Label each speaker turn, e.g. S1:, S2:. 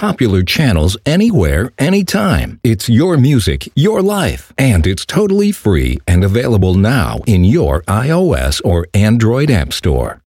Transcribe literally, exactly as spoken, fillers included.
S1: popular channels anywhere, anytime. It's your music, your life, and it's totally free and available now in your iOS or Android app store.